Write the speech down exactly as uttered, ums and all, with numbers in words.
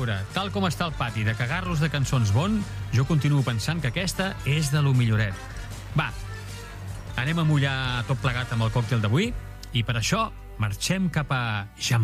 veure, tal com està el pati de cagar-los de cançons bon, jo continuo pensant que aquesta és de lo milloret. Va, anem a mullar tot plegat amb el còctel d'avui i per això marxem cap a Jamaica.